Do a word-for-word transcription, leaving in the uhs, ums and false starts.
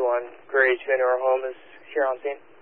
one, Gray two into our home is here on scene.